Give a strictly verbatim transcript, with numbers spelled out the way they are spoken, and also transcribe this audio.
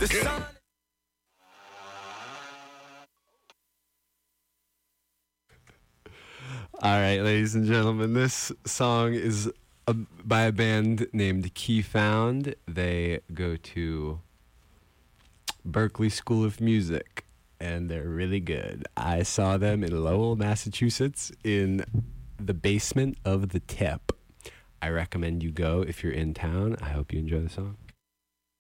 The sun. All right, ladies and gentlemen, this song is a, by a band named Key Found. They go to Berklee School of Music, and they're really good. I saw them in Lowell, Massachusetts, in the basement of the Tip. I recommend you go if you're in town. I hope you enjoy the song.